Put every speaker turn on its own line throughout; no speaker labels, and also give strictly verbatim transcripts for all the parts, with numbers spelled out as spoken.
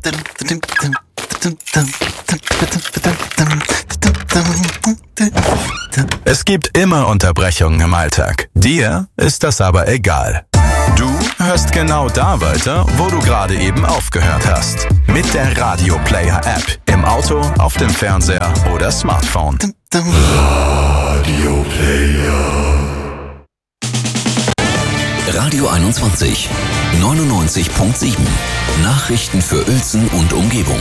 Es gibt immer Unterbrechungen im Alltag. Dir ist das aber egal. Du hörst genau da weiter, wo du gerade eben aufgehört hast. Mit der Radio Player App. Im Auto, auf dem Fernseher oder Smartphone.
Radio Player.
Radio einundzwanzig, neunundneunzig Komma sieben. Nachrichten für Uelzen und Umgebung.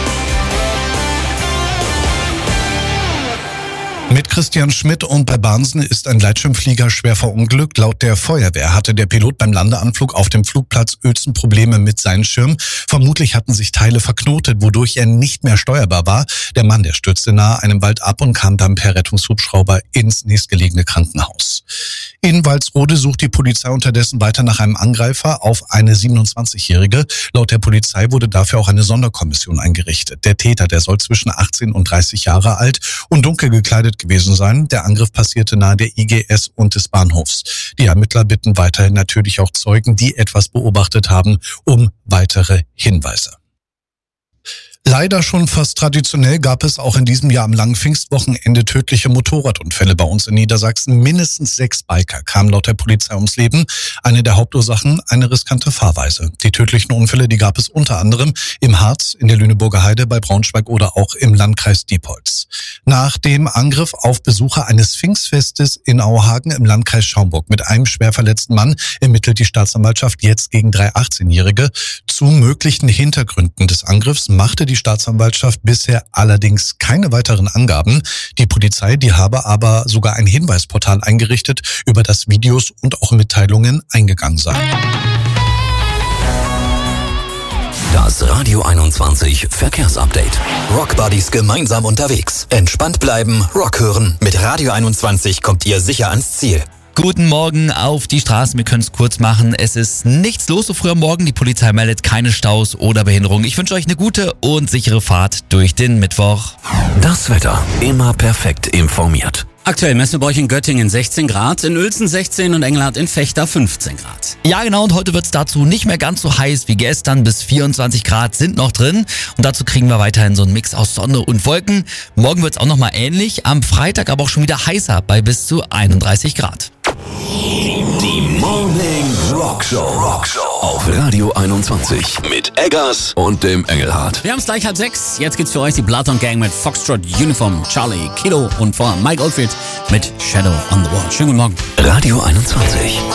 Mit Christian Schmidt und bei Bahnsen ist ein Gleitschirmflieger schwer verunglückt. Laut der Feuerwehr hatte der Pilot beim Landeanflug auf dem Flugplatz Uelzen Probleme mit seinem Schirm. Vermutlich hatten sich Teile verknotet, wodurch er nicht mehr steuerbar war. Der Mann, der stürzte nahe einem Wald ab und kam dann per Rettungshubschrauber ins nächstgelegene Krankenhaus. In Walsrode sucht die Polizei unterdessen weiter nach einem Angreifer auf eine siebenundzwanzigjährige. Laut der Polizei wurde dafür auch eine Sonderkommission eingerichtet. Der Täter, der soll zwischen achtzehn und dreißig Jahre alt und dunkel gekleidet gewesen sein. Der Angriff passierte nahe der I G S und des Bahnhofs. Die Ermittler bitten weiterhin natürlich auch Zeugen, die etwas beobachtet haben, um weitere Hinweise. Leider schon fast traditionell gab es auch in diesem Jahr am langen Pfingstwochenende tödliche Motorradunfälle bei uns in Niedersachsen. Mindestens sechs Biker kamen laut der Polizei ums Leben. Eine der Hauptursachen, eine riskante Fahrweise. Die tödlichen Unfälle, die gab es unter anderem im Harz, in der Lüneburger Heide, bei Braunschweig oder auch im Landkreis Diepholz. Nach dem Angriff auf Besucher eines Pfingstfestes in Auhagen im Landkreis Schaumburg mit einem schwer verletzten Mann ermittelt die Staatsanwaltschaft jetzt gegen drei achtzehnjährige. Zu möglichen Hintergründen des Angriffs machte die Staatsanwaltschaft bisher allerdings keine weiteren Angaben. Die Polizei, die habe aber sogar ein Hinweisportal eingerichtet, über das Videos und auch Mitteilungen eingegangen seien.
Das Radio einundzwanzig Verkehrsupdate. Rockbuddies gemeinsam unterwegs. Entspannt bleiben, Rock hören.
Mit Radio einundzwanzig kommt ihr sicher ans Ziel.
Guten Morgen auf die Straßen. Wir können es kurz machen. Es ist nichts los so früh am Morgen. Die Polizei meldet keine Staus oder Behinderungen. Ich wünsche euch eine gute und sichere Fahrt durch den Mittwoch.
Das Wetter immer perfekt informiert.
Aktuell messen wir bei euch in Göttingen sechzehn Grad, in Uelzen sechzehn und Engelhardt in Vechta fünfzehn Grad.
Ja genau, und heute wird es dazu nicht mehr ganz so heiß wie gestern. Bis vierundzwanzig Grad sind noch drin. Und dazu kriegen wir weiterhin so einen Mix aus Sonne und Wolken. Morgen wird es auch nochmal ähnlich. Am Freitag aber auch schon wieder heißer bei bis zu einunddreißig Grad.
Die Morning Rock Show. Rock Show auf Radio einundzwanzig mit Eggers und dem Engelhardt.
Wir haben es gleich halb sechs. Jetzt geht's für euch die Bloodhound Gang mit Foxtrot Uniform, Charlie, Kiddo und vor Mike Oldfield mit Shadow on the Wall. Schönen guten Morgen.
Radio einundzwanzig.